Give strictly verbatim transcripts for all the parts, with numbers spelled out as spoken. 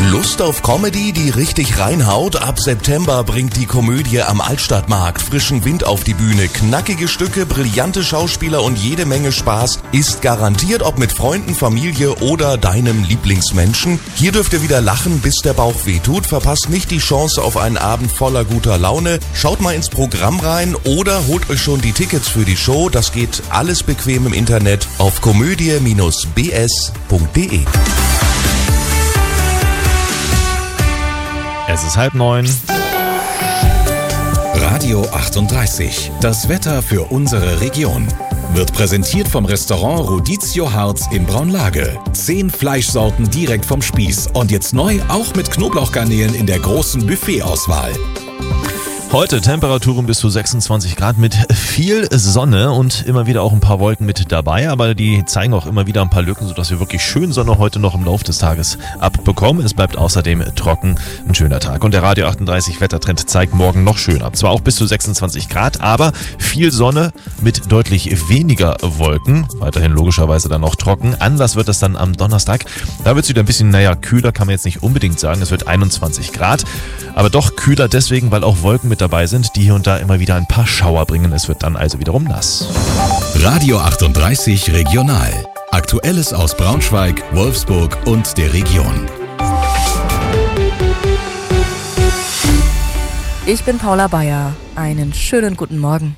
Lust auf Comedy, die richtig reinhaut? Ab September bringt die Komödie am Altstadtmarkt frischen Wind auf die Bühne. Knackige Stücke, brillante Schauspieler und jede Menge Spaß ist garantiert, ob mit Freunden, Familie oder deinem Lieblingsmenschen. Hier dürft ihr wieder lachen, bis der Bauch wehtut. Verpasst nicht die Chance auf einen Abend voller guter Laune. Schaut mal ins Programm rein oder holt euch schon die Tickets für die Show. Das geht alles bequem im Internet auf komödie Bindestrich b s punkt d e. Es ist halb neun. Radio achtunddreißig. Das Wetter für unsere Region. Wird präsentiert vom Restaurant Rodizio Harz in Braunlage. Zehn Fleischsorten direkt vom Spieß. Und jetzt neu auch mit Knoblauchgarnelen in der großen Buffetauswahl. Heute Temperaturen bis zu sechsundzwanzig Grad mit viel Sonne und immer wieder auch ein paar Wolken mit dabei, aber die zeigen auch immer wieder ein paar Lücken, sodass wir wirklich schön Sonne heute noch im Laufe des Tages abbekommen. Es bleibt außerdem trocken, ein schöner Tag. Und der Radio achtunddreißig Wettertrend zeigt morgen noch schön ab. Zwar auch bis zu sechsundzwanzig Grad, aber viel Sonne mit deutlich weniger Wolken. Weiterhin logischerweise dann auch trocken. Anders wird es dann am Donnerstag. Da wird es wieder ein bisschen, naja, kühler kann man jetzt nicht unbedingt sagen. Es wird einundzwanzig Grad, aber doch kühler deswegen, weil auch Wolken mit dabei sind, die hier und da immer wieder ein paar Schauer bringen. Es wird dann also wiederum nass. Radio achtunddreißig Regional. Aktuelles aus Braunschweig, Wolfsburg und der Region. Ich bin Paula Bayer. Einen schönen guten Morgen.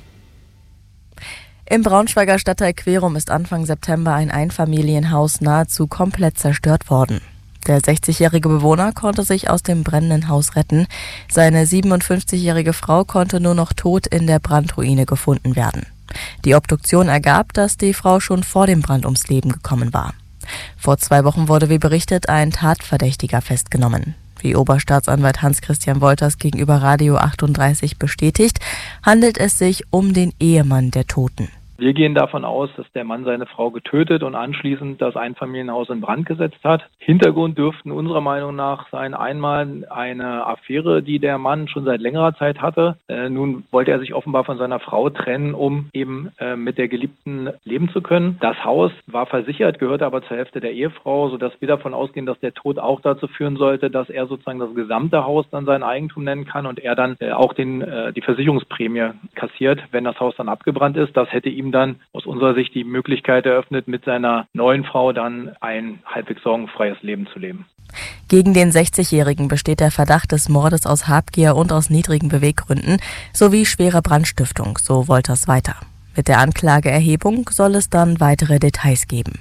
Im Braunschweiger Stadtteil Querum ist Anfang September ein Einfamilienhaus nahezu komplett zerstört worden. Der sechzigjährige Bewohner konnte sich aus dem brennenden Haus retten. Seine siebenundfünfzigjährige Frau konnte nur noch tot in der Brandruine gefunden werden. Die Obduktion ergab, dass die Frau schon vor dem Brand ums Leben gekommen war. Vor zwei Wochen wurde, wie berichtet, ein Tatverdächtiger festgenommen. Wie Oberstaatsanwalt Hans-Christian Wolters gegenüber Radio achtunddreißig bestätigt, handelt es sich um den Ehemann der Toten. Wir gehen davon aus, dass der Mann seine Frau getötet und anschließend das Einfamilienhaus in Brand gesetzt hat. Hintergrund dürften unserer Meinung nach sein einmal eine Affäre, die der Mann schon seit längerer Zeit hatte. Äh, nun wollte er sich offenbar von seiner Frau trennen, um eben äh, mit der Geliebten leben zu können. Das Haus war versichert, gehörte aber zur Hälfte der Ehefrau, sodass wir davon ausgehen, dass der Tod auch dazu führen sollte, dass er sozusagen das gesamte Haus dann sein Eigentum nennen kann und er dann äh, auch den, äh, die Versicherungsprämie kassiert, wenn das Haus dann abgebrannt ist. Das hätte ihm dann aus unserer Sicht die Möglichkeit eröffnet, mit seiner neuen Frau dann ein halbwegs sorgenfreies Leben zu leben. Gegen den sechzigjährigen besteht der Verdacht des Mordes aus Habgier und aus niedrigen Beweggründen sowie schwerer Brandstiftung, so Wolters weiter. Mit der Anklageerhebung soll es dann weitere Details geben.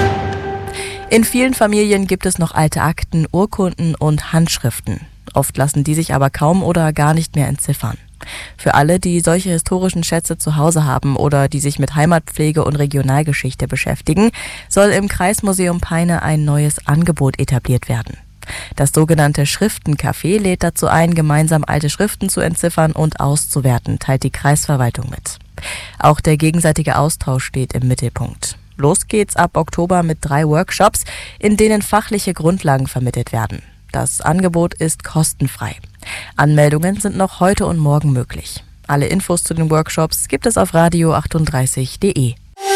In vielen Familien gibt es noch alte Akten, Urkunden und Handschriften. Oft lassen die sich aber kaum oder gar nicht mehr entziffern. Für alle, die solche historischen Schätze zu Hause haben oder die sich mit Heimatpflege und Regionalgeschichte beschäftigen, soll im Kreismuseum Peine ein neues Angebot etabliert werden. Das sogenannte Schriftencafé lädt dazu ein, gemeinsam alte Schriften zu entziffern und auszuwerten, teilt die Kreisverwaltung mit. Auch der gegenseitige Austausch steht im Mittelpunkt. Los geht's ab Oktober mit drei Workshops, in denen fachliche Grundlagen vermittelt werden. Das Angebot ist kostenfrei. Anmeldungen sind noch heute und morgen möglich. Alle Infos zu den Workshops gibt es auf radio achtunddreißig punkt de.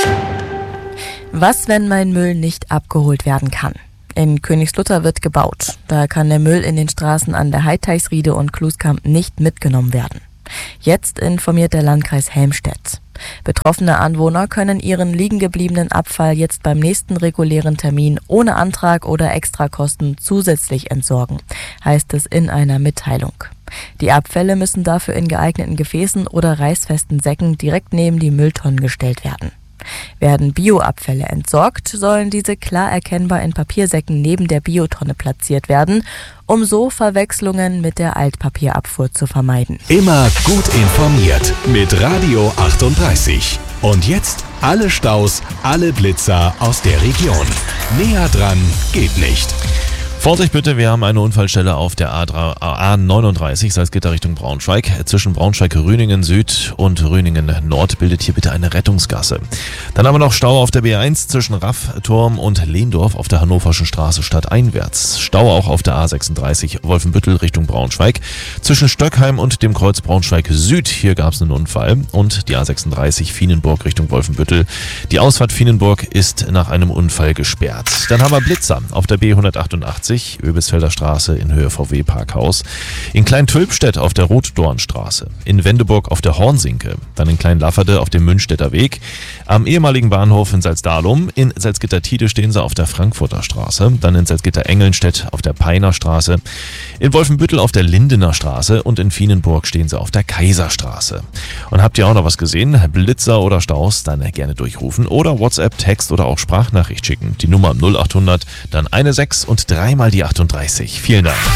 Was, wenn mein Müll nicht abgeholt werden kann? In Königslutter wird gebaut. Da kann der Müll in den Straßen an der Heidteichsriede und Kluskamp nicht mitgenommen werden. Jetzt informiert der Landkreis Helmstedt. Betroffene Anwohner können ihren liegen gebliebenen Abfall jetzt beim nächsten regulären Termin ohne Antrag oder Extrakosten zusätzlich entsorgen, heißt es in einer Mitteilung. Die Abfälle müssen dafür in geeigneten Gefäßen oder reißfesten Säcken direkt neben die Mülltonnen gestellt werden. Werden Bioabfälle entsorgt, sollen diese klar erkennbar in Papiersäcken neben der Biotonne platziert werden, um so Verwechslungen mit der Altpapierabfuhr zu vermeiden. Immer gut informiert mit Radio achtunddreißig. Und jetzt alle Staus, alle Blitzer aus der Region. Näher dran geht nicht. Vorsicht bitte, wir haben eine Unfallstelle auf der A neununddreißig, Salzgitter Richtung Braunschweig. Zwischen Braunschweig-Rüningen Süd und Rüningen Nord bildet hier bitte eine Rettungsgasse. Dann haben wir noch Stau auf der B eins zwischen Raffturm und Lehndorf auf der Hannoverschen Straße stadteinwärts. Stau auch auf der A sechsunddreißig Wolfenbüttel Richtung Braunschweig. Zwischen Stöckheim und dem Kreuz Braunschweig Süd, hier gab es einen Unfall. Und die A sechsunddreißig Fienenburg Richtung Wolfenbüttel. Die Ausfahrt Fienenburg ist nach einem Unfall gesperrt. Dann haben wir Blitzer auf der B hundertachtundachtzig. einundvierzig, Öbisfelder Straße in Höhe V W-Parkhaus. In Klein-Tülpstedt auf der Rotdornstraße. In Wendeburg auf der Hornsinke. Dann in Klein-Lafferde auf dem Münchstädter Weg. Am ehemaligen Bahnhof in Salzdalum. In Salzgitter-Tide stehen sie auf der Frankfurter Straße. Dann in Salzgitter-Engelnstedt auf der Peiner Straße. In Wolfenbüttel auf der Lindener Straße. Und in Vienenburg stehen sie auf der Kaiserstraße. Und habt ihr auch noch was gesehen? Blitzer oder Staus? Dann gerne durchrufen oder WhatsApp, Text oder auch Sprachnachricht schicken. Die Nummer null achthundert, dann eine sechs und dreimal die achtunddreißig. Vielen Dank.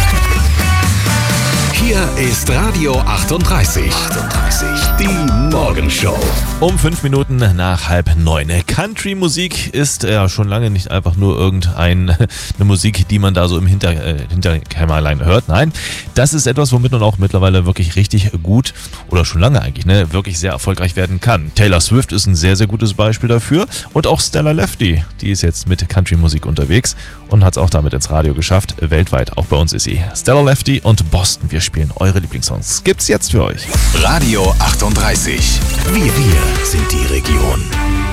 Hier ist Radio achtunddreißig. achtunddreißig. Die Morgenshow. Um fünf Minuten nach halb neun. Country-Musik ist ja schon lange nicht einfach nur irgendeine Musik, die man da so im Hinter, äh, Hinterkämmerlein hört. Nein, das ist etwas, womit man auch mittlerweile wirklich richtig gut oder schon lange eigentlich, ne, wirklich sehr erfolgreich werden kann. Taylor Swift ist ein sehr, sehr gutes Beispiel dafür. Und auch Stella Lefty, die ist jetzt mit Country-Musik unterwegs und hat es auch damit ins Radio geschafft. Weltweit, auch bei uns ist sie. Stella Lefty und Boston, wir spielen eure Lieblingssongs. Gibt's jetzt für euch. Radio achtunddreißig. Wir, wir sind die Region.